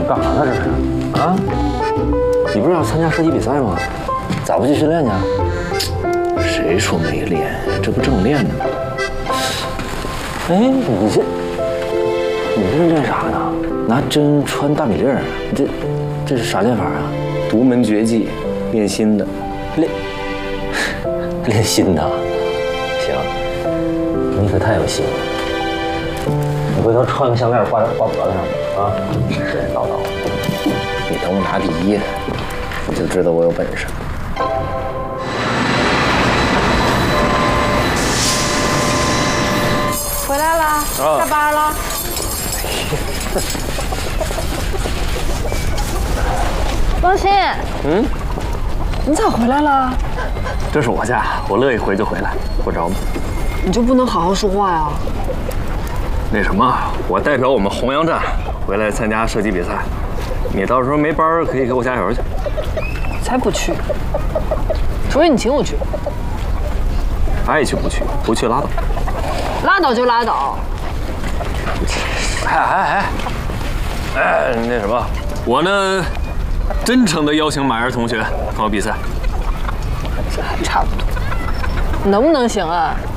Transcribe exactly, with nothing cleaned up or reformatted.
干啥呢？这是？啊？你不是要参加射击比赛吗？咋不去训练去？ 谁说没练？这不正练呢吗？ 哎，你这，你这是练啥呢？拿针穿大米粒儿，这这是啥练法啊？ 独门绝技，练新的。 练练新的？行，你可太有心了。你回头穿个项链挂挂脖子上啊！神神叨叨。 你等我拿第一，你就知道我有本事。 回来了， 啊、 下班了。王鑫， 嗯， 你咋回来了？ 这是我家，我乐意回就回来，不着吗？ 你就不能好好说话呀？ 那什么，我代表我们弘阳站回来参加射击比赛，你到时候没班可以给我加油去。 才不去，除非你请我去。 爱去不去，不去拉倒。 拉倒就拉倒。 哎哎哎，哎，那什么，我呢，真诚的邀请马儿同学和我比赛。 差不多，能不能行啊？